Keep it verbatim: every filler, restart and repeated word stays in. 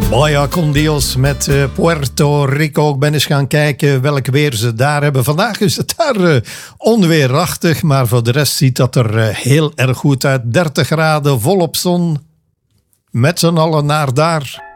Vaya con Dios met uh, Puerto Rico. Ik ben eens gaan kijken welk weer ze daar hebben. Vandaag is het daar uh, onweerachtig, maar voor de rest ziet dat er uh, heel erg goed uit. dertig graden, volop zon, met z'n allen naar daar.